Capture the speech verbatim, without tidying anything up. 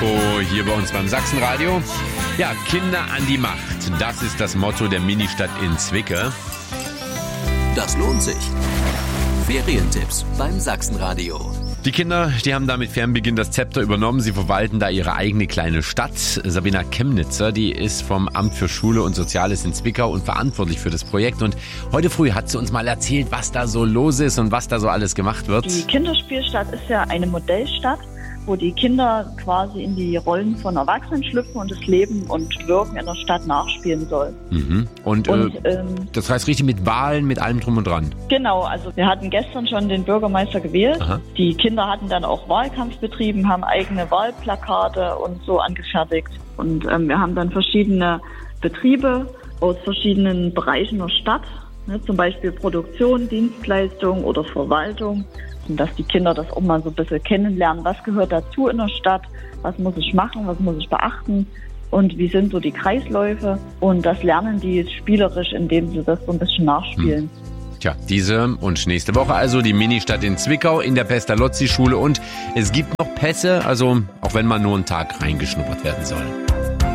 Info hier bei uns beim Sachsenradio. Ja, Kinder an die Macht. Das ist das Motto der Ministadt in Zwickau. Das lohnt sich. Ferientipps beim Sachsenradio. Die Kinder, die haben da mit Fernbeginn das Zepter übernommen. Sie verwalten da ihre eigene kleine Stadt. Sabina Chemnitzer, die ist vom Amt für Schule und Soziales in Zwickau und verantwortlich für das Projekt. Und heute früh hat sie uns mal erzählt, was da so los ist und was da so alles gemacht wird. Die Kinderspielstadt ist ja eine Modellstadt, wo die Kinder quasi in die Rollen von Erwachsenen schlüpfen und das Leben und Wirken in der Stadt nachspielen sollen. Mhm. Und, und äh, ähm, das heißt richtig mit Wahlen, mit allem drum und dran? Genau, also wir hatten gestern schon den Bürgermeister gewählt. Aha. Die Kinder hatten dann auch Wahlkampf betrieben, haben eigene Wahlplakate und so angefertigt. Und ähm, wir haben dann verschiedene Betriebe aus verschiedenen Bereichen der Stadt, ne, zum Beispiel Produktion, Dienstleistung oder Verwaltung. Und dass die Kinder das auch mal so ein bisschen kennenlernen, was gehört dazu in der Stadt, was muss ich machen, was muss ich beachten und wie sind so die Kreisläufe. Und das lernen die spielerisch, indem sie das so ein bisschen nachspielen. Hm. Tja, diese und nächste Woche also die Ministadt in Zwickau in der Pestalozzi-Schule. Und es gibt noch Pässe, also auch wenn man nur einen Tag reingeschnuppert werden soll.